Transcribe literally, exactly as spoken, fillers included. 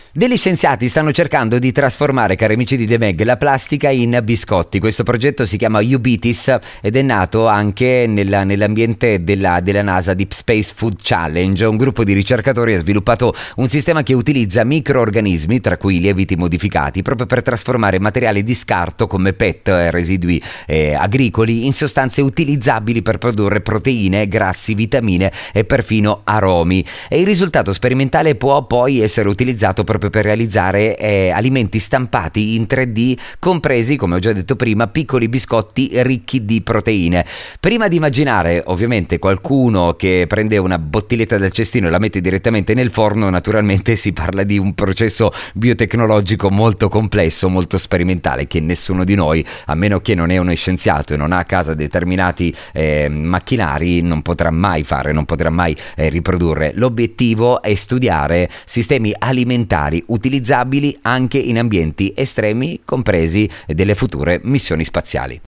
Degli scienziati stanno cercando di trasformare, cari amici di The Meg, la plastica in biscotti. Questo progetto si chiama Ubitis ed è nato anche nella, nell'ambiente della, della NASA Deep Space Food Challenge. Un gruppo di ricercatori ha sviluppato un sistema che utilizza microorganismi, tra cui lieviti modificati, proprio per trasformare materiali di scarto come P E T e residui eh, agricoli in sostanze utilizzabili per produrre proteine, grassi, vitamine e perfino aromi. E il risultato sperimentale può poi essere utilizzato proprio per realizzare eh, alimenti stampati in tre D, compresi, come ho già detto prima, piccoli biscotti ricchi di proteine. Prima di immaginare ovviamente qualcuno che prende una bottiglietta dal cestino e la mette direttamente nel forno, naturalmente si parla di un processo biotecnologico molto complesso, molto sperimentale, che nessuno di noi, a meno che non è uno scienziato e non ha a casa determinati eh, macchinari, non potrà mai fare, non potrà mai eh, riprodurre. L'obiettivo è studiare sistemi alimentari utilizzabili anche in ambienti estremi, compresi delle future missioni spaziali.